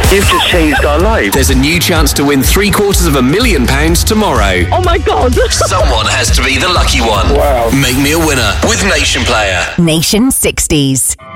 You've just changed our life. There's a new chance to win £750,000 tomorrow. Oh my God. Someone has to be the lucky one. Wow. Make me a winner with Nation Player. Nation 60s.